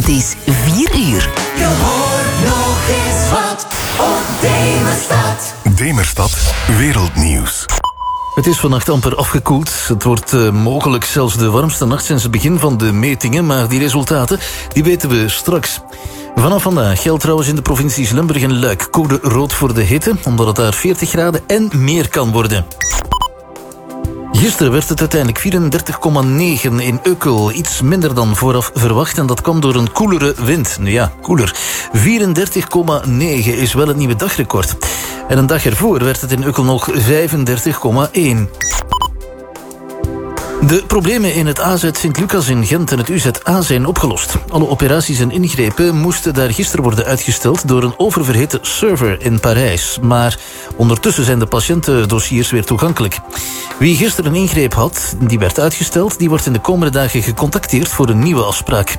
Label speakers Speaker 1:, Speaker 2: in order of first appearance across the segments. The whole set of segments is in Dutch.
Speaker 1: Het is 4 uur.
Speaker 2: Je hoort nog eens wat op Demerstad.
Speaker 3: Demerstad Wereldnieuws.
Speaker 4: Het is vannacht amper afgekoeld. Het wordt mogelijk zelfs de warmste nacht sinds het begin van de metingen, maar die resultaten die weten we straks. Vanaf vandaag geldt trouwens in de provincies Limburg en Luik code rood voor de hitte, omdat het daar 40 graden en meer kan worden. Gisteren werd het uiteindelijk 34,9 in Ukkel. Iets minder dan vooraf verwacht en dat kwam door een koelere wind. Nu ja, koeler. 34,9 is wel het nieuwe dagrecord. En een dag ervoor werd het in Ukkel nog 35,1. De problemen in het AZ Sint-Lucas in Gent en het UZA zijn opgelost. Alle operaties en ingrepen moesten daar gisteren worden uitgesteld door een oververhitte server in Parijs. Maar ondertussen zijn de patiëntendossiers weer toegankelijk. Wie gisteren een ingreep had, die werd uitgesteld, die wordt in de komende dagen gecontacteerd voor een nieuwe afspraak.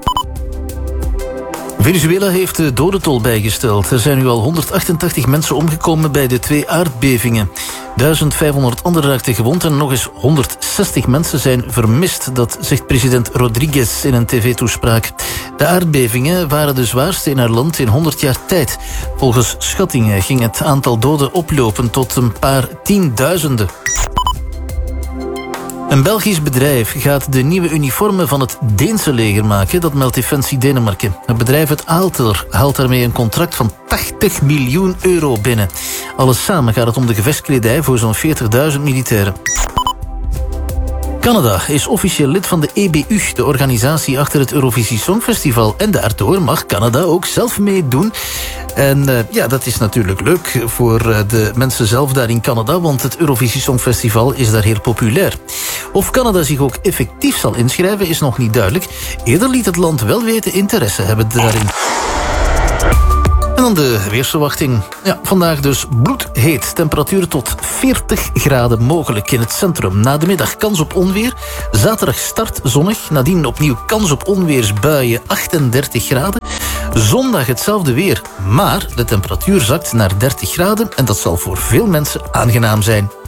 Speaker 4: Venezuela heeft de dodentol bijgesteld. Er zijn nu al 188 mensen omgekomen bij de 2 aardbevingen. 1500 anderen raakten gewond en nog eens 160 mensen zijn vermist. Dat zegt president Rodriguez in een tv-toespraak. De aardbevingen waren de zwaarste in haar land in 100 jaar tijd. Volgens schattingen ging het aantal doden oplopen tot een paar tienduizenden. Een Belgisch bedrijf gaat de nieuwe uniformen van het Deense leger maken, dat meldt Defensie Denemarken. Het bedrijf uit Aalter haalt daarmee een contract van 80 miljoen euro binnen. Alles samen gaat het om de gevechtskledij voor zo'n 40.000 militairen. Canada is officieel lid van de EBU, de organisatie achter het Eurovisie Songfestival. En daardoor mag Canada ook zelf meedoen. En dat is natuurlijk leuk voor de mensen zelf daar in Canada, want het Eurovisie Songfestival is daar heel populair. Of Canada zich ook effectief zal inschrijven is nog niet duidelijk. Eerder liet het land wel weten interesse hebben daarin. En dan de weersverwachting. Ja, vandaag dus bloedheet. Temperaturen tot 40 graden mogelijk in het centrum. Na de middag kans op onweer. Zaterdag start zonnig. Nadien opnieuw kans op onweersbuien, 38 graden. Zondag hetzelfde weer, maar de temperatuur zakt naar 30 graden. En dat zal voor veel mensen aangenaam zijn.